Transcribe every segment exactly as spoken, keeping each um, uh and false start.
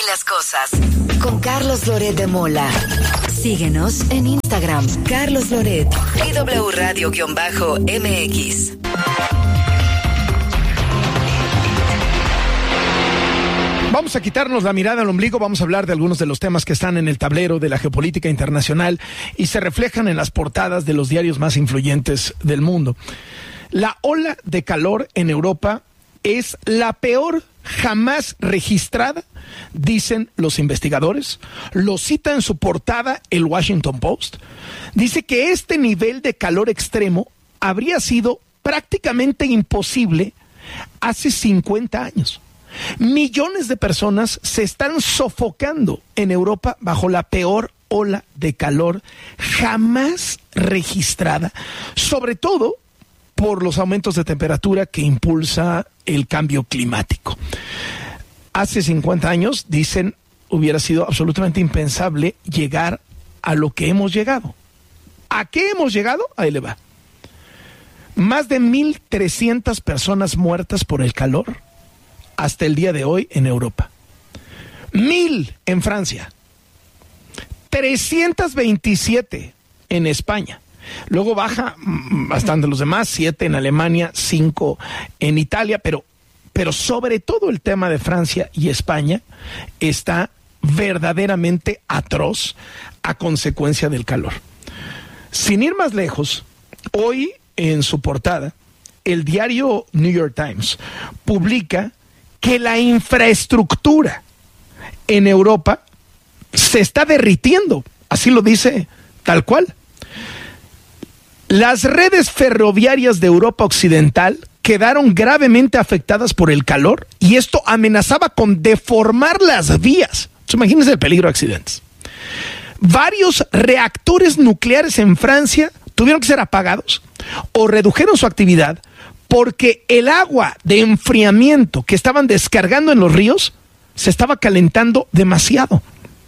las cosas. Con Carlos Loret de Mola. Síguenos en Instagram, Carlos Loret y W Radio-M X. Vamos a quitarnos la mirada al ombligo, vamos a hablar de algunos de los temas que están en el tablero de la geopolítica internacional y se reflejan en las portadas de los diarios más influyentes del mundo. La ola de calor en Europa es la peor jamás registrada, dicen los investigadores. Lo cita en su portada el Washington Post. Dice que este nivel de calor extremo habría sido prácticamente imposible hace cincuenta años. Millones de personas se están sofocando en Europa bajo la peor ola de calor jamás registrada, sobre todo por los aumentos de temperatura que impulsa el cambio climático. Hace cincuenta años, dicen, hubiera sido absolutamente impensable llegar a lo que hemos llegado. ¿A qué hemos llegado? Ahí le va. Más de mil trescientas personas muertas por el calor hasta el día de hoy en Europa. Mil en Francia. trescientos veintisiete en España. Luego baja bastante los demás, siete en Alemania, cinco en Italia, pero, pero sobre todo el tema de Francia y España está verdaderamente atroz a consecuencia del calor. Sin ir más lejos, hoy en su portada, el diario New York Times publica que la infraestructura en Europa se está derritiendo, así lo dice tal cual. Las redes ferroviarias de Europa Occidental quedaron gravemente afectadas por el calor y esto amenazaba con deformar las vías. Imagínense el peligro de accidentes. Varios reactores nucleares en Francia tuvieron que ser apagados o redujeron su actividad porque el agua de enfriamiento que estaban descargando en los ríos se estaba calentando demasiado.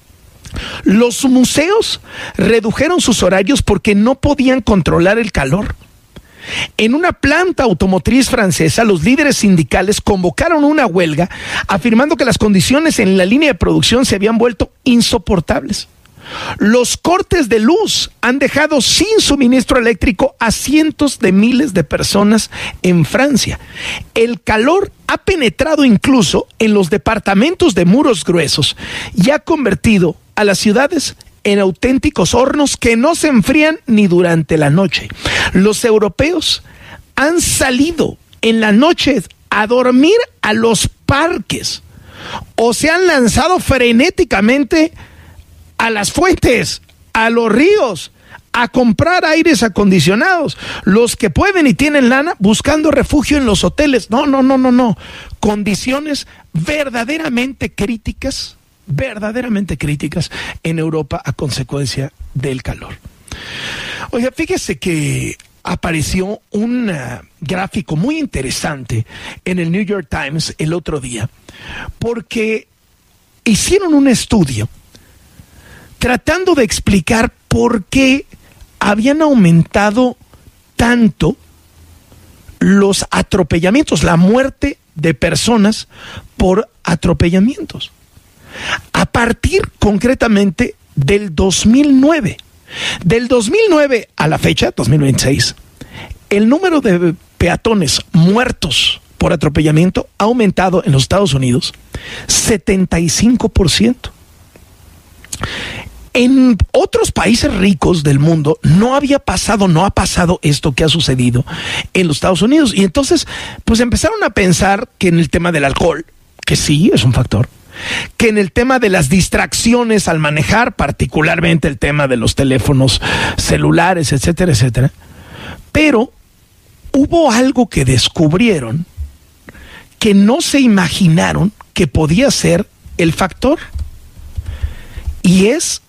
Los museos redujeron sus horarios porque no podían controlar el calor. En una planta automotriz francesa, los líderes sindicales convocaron una huelga afirmando que las condiciones en la línea de producción se habían vuelto insoportables. Los cortes de luz han dejado sin suministro eléctrico a cientos de miles de personas en Francia. El calor ha penetrado incluso en los departamentos de muros gruesos y ha convertido a las ciudades en auténticos hornos que no se enfrían ni durante la noche. Los europeos han salido en la noche a dormir a los parques o se han lanzado frenéticamente a las fuentes, a los ríos, a comprar aires acondicionados. Los que pueden y tienen lana buscando refugio en los hoteles. No, no, no, no, no. Condiciones verdaderamente críticas, verdaderamente críticas en Europa a consecuencia del calor. Oiga, fíjese que apareció un uh, gráfico muy interesante en el New York Times el otro día, porque hicieron un estudio tratando de explicar por qué habían aumentado tanto los atropellamientos, la muerte de personas por atropellamientos. A partir concretamente del dos mil nueve. Del dos mil nueve a la fecha, dos mil veintiséis, el número de peatones muertos por atropellamiento ha aumentado en los Estados Unidos setenta y cinco por ciento. En otros países ricos del mundo no había pasado, no ha pasado esto que ha sucedido en los Estados Unidos. Y entonces, pues empezaron a pensar que en el tema del alcohol, que sí es un factor, que en el tema de las distracciones al manejar, particularmente el tema de los teléfonos celulares, etcétera, etcétera. Pero hubo algo que descubrieron que no se imaginaron que podía ser el factor. Y es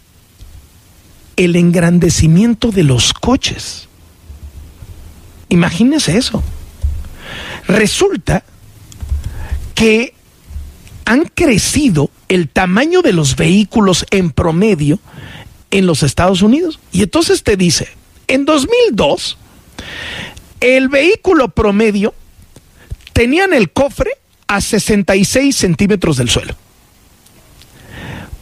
el engrandecimiento de los coches. Imagínense eso. Resulta que han crecido el tamaño de los vehículos en promedio en los Estados Unidos. Y entonces te dice, en dos mil dos, el vehículo promedio tenían el cofre a sesenta y seis centímetros del suelo.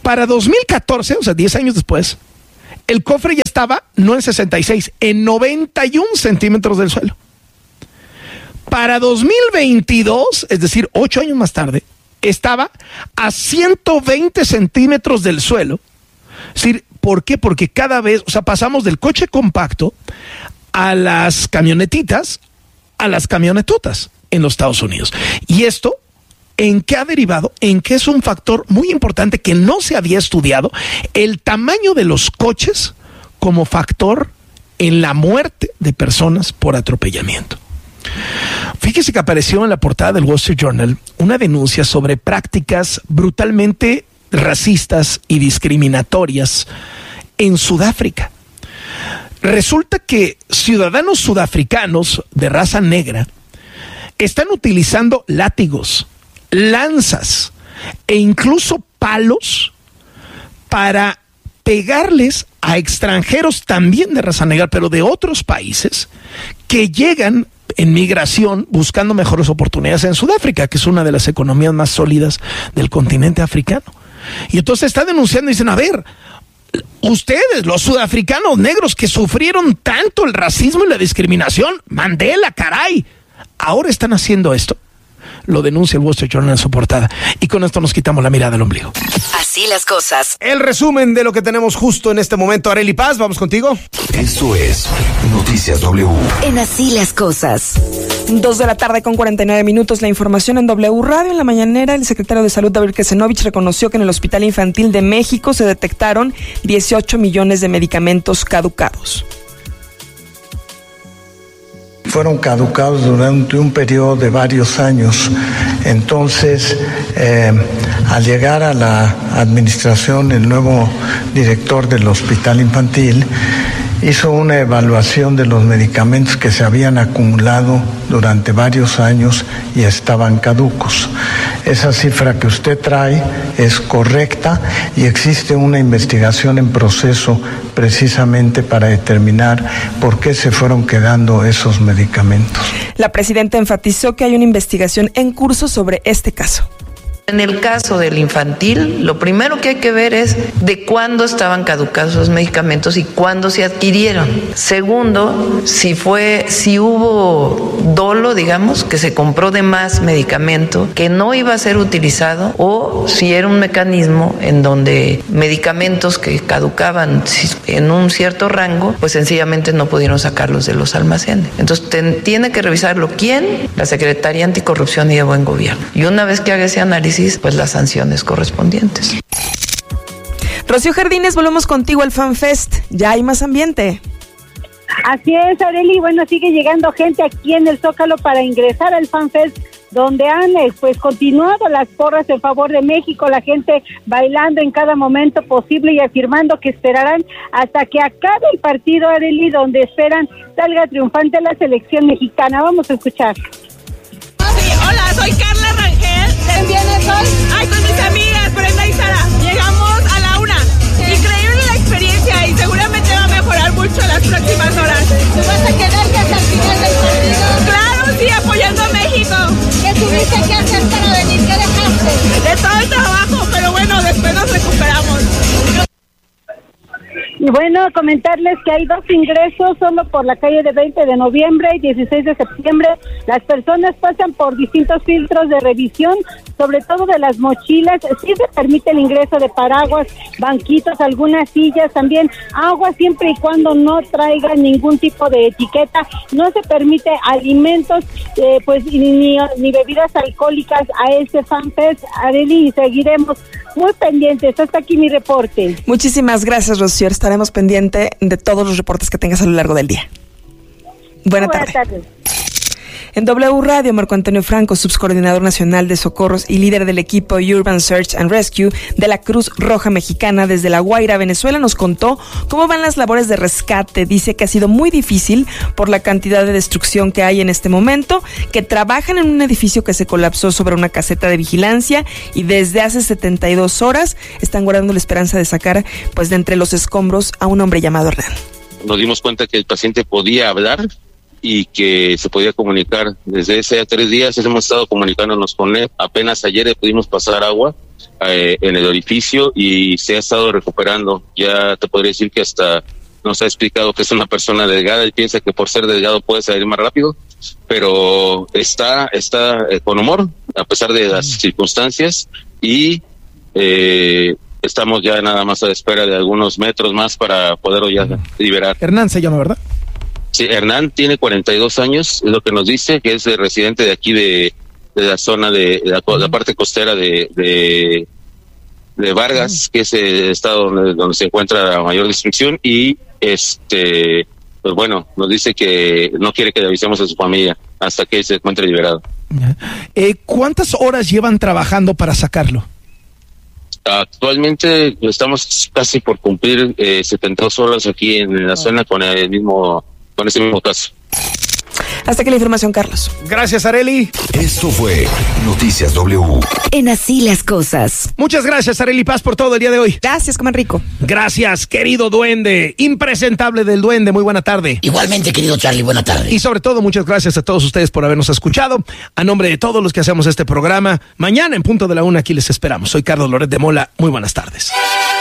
Para dos mil catorce, o sea, diez años después, el cofre ya estaba no en sesenta y seis, en noventa y un centímetros del suelo. Para dos mil veintidós, es decir, ocho años más tarde, estaba a ciento veinte centímetros del suelo. Es decir, ¿por qué? Porque cada vez, o sea, pasamos del coche compacto a las camionetitas, a las camionetotas en los Estados Unidos. Y esto, ¿en qué ha derivado? En que es un factor muy importante que no se había estudiado, el tamaño de los coches como factor en la muerte de personas por atropellamiento. Fíjese que apareció en la portada del Wall Street Journal una denuncia sobre prácticas brutalmente racistas y discriminatorias en Sudáfrica. Resulta que ciudadanos sudafricanos de raza negra están utilizando látigos, lanzas e incluso palos para pegarles a extranjeros también de raza negra, pero de otros países, que llegan en migración buscando mejores oportunidades en Sudáfrica, que es una de las economías más sólidas del continente africano. Y entonces está denunciando y dicen, a ver, ustedes, los sudafricanos negros que sufrieron tanto el racismo y la discriminación, Mandela, caray, ahora están haciendo esto. Lo denuncia el Wall Street Journal en su portada. Y con esto nos quitamos la mirada del ombligo. Así las cosas. El resumen de lo que tenemos justo en este momento. Arely Paz, vamos contigo. Esto es Noticias W. En Así las cosas. Dos de la tarde con cuarenta y nueve minutos. La información en W Radio. En la mañanera, el secretario de Salud, David Kesenovich, reconoció que en el Hospital Infantil de México se detectaron dieciocho millones de medicamentos caducados. Fueron caducados durante un periodo de varios años. Entonces, eh, al llegar a la administración, el nuevo director del Hospital Infantil hizo una evaluación de los medicamentos que se habían acumulado durante varios años y estaban caducos. Esa cifra que usted trae es correcta y existe una investigación en proceso precisamente para determinar por qué se fueron quedando esos medicamentos. La presidenta enfatizó que hay una investigación en curso sobre este caso. En el caso del infantil, lo primero que hay que ver es de cuándo estaban caducados los medicamentos y cuándo se adquirieron. Segundo, si fue, si hubo dolo, digamos, que se compró de más medicamento que no iba a ser utilizado, o si era un mecanismo en donde medicamentos que caducaban en un cierto rango, pues sencillamente no pudieron sacarlos de los almacenes. Entonces ten, tiene que revisarlo quién, la Secretaría Anticorrupción y de Buen Gobierno. Y una vez que haga ese análisis, pues las sanciones correspondientes. Rocío Jardines, volvemos contigo al FanFest. Ya hay más ambiente. Así es, Arely. Bueno, sigue llegando gente aquí en el Zócalo para ingresar al FanFest, donde han pues continuado las porras en favor de México, la gente bailando en cada momento posible y afirmando que esperarán hasta que acabe el partido, Arely, donde esperan salga triunfante la selección mexicana. Vamos a escuchar. Sí, hola, soy Carla Rangel. ¿Quién vienes hoy? Ay, con mis amigas, Brenda y Sara. Llegamos a la una. Sí. Increíble la experiencia y seguramente va a mejorar mucho las próximas horas. ¿Te vas a quedarte hasta el final del partido? Claro, sí, apoyando a México. ¿Qué tuviste que hacer para venir? ¿Qué dejaste? De todo el trabajo, pero bueno, después nos recuperamos. Y bueno, comentarles que hay dos ingresos solo por la calle de veinte de noviembre y dieciséis de septiembre. Las personas pasan por distintos filtros de revisión, sobre todo de las mochilas. Sí se permite el ingreso de paraguas, banquitos, algunas sillas, también agua, siempre y cuando no traigan ningún tipo de etiqueta. No se permite alimentos, eh, pues ni, ni bebidas alcohólicas a este FanFest, Arely, y seguiremos muy pendientes. Hasta aquí mi reporte. Muchísimas gracias, Rocío. Estaremos pendientes de todos los reportes que tengas a lo largo del día. Buena Buenas tarde. tardes. En W Radio, Marco Antonio Franco, subcoordinador nacional de socorros y líder del equipo Urban Search and Rescue de la Cruz Roja Mexicana desde La Guaira, Venezuela, nos contó cómo van las labores de rescate. Dice que ha sido muy difícil por la cantidad de destrucción que hay en este momento, que trabajan en un edificio que se colapsó sobre una caseta de vigilancia y desde hace setenta y dos horas están guardando la esperanza de sacar pues de entre los escombros a un hombre llamado Hernán. Nos dimos cuenta que el paciente podía hablar y que se podía comunicar. Desde ese tres días hemos estado comunicándonos con él. Apenas ayer pudimos pasar agua eh, en el orificio y se ha estado recuperando. Ya te podría decir que hasta nos ha explicado que es una persona delgada y piensa que por ser delgado puede salir más rápido, pero está, está eh, con humor a pesar de las circunstancias y eh, estamos ya nada más a la espera de algunos metros más para poderlo ya liberar. Hernán se llama, ¿verdad? Sí, Hernán tiene cuarenta y dos años, es lo que nos dice, que es de residente de aquí de, de la zona de, de la, la parte costera de, de, de Vargas, que es el estado donde, donde se encuentra la mayor destrucción, y este, pues bueno, nos dice que no quiere que le avisemos a su familia hasta que se encuentre liberado. Eh, ¿Cuántas horas llevan trabajando para sacarlo? Actualmente estamos casi por cumplir eh, setenta y dos horas aquí en la zona con el mismo, con ese mismo caso. Hasta aquí la información, Carlos. Gracias, Arely. Esto fue Noticias W. En Así las Cosas. Muchas gracias, Arely Paz, por todo el día de hoy. Gracias, coman rico. Gracias, querido duende, impresentable del duende, muy buena tarde. Igualmente, querido Charlie, buena tarde. Y sobre todo, muchas gracias a todos ustedes por habernos escuchado. A nombre de todos los que hacemos este programa, mañana en punto de la una aquí les esperamos. Soy Carlos Loret de Mola, muy buenas tardes.